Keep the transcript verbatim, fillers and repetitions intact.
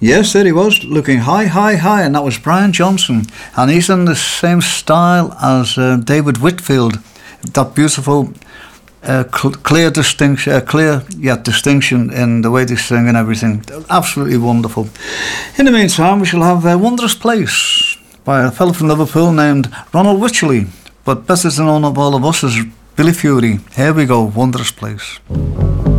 Yes, there he was, looking high, high, high, and that was Brian Johnson. And he's in the same style as uh, David Whitfield. That beautiful, uh, cl- clear distinction, uh, clear yet distinction in the way they sing and everything. Absolutely wonderful. In the meantime, we shall have uh, Wondrous Place by a fellow from Liverpool named Ronald Wycherley, but better known of all of us as Billy Fury. Here we go, Wondrous Place.